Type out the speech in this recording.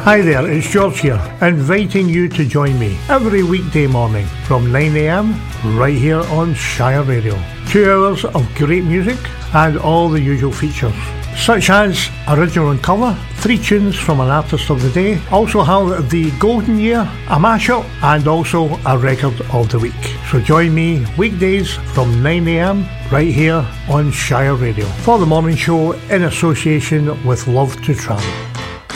Hi there, it's George here, inviting you to join me every weekday morning from 9am right here on Shire Radio. 2 hours of great music and all the usual features, such as Original and Cover, 3 tunes from an artist of the day, also have the Golden Year, a mashup, and also a record of the week. So join me weekdays from 9am right here on Shire Radio for the morning show in association with Love to Travel.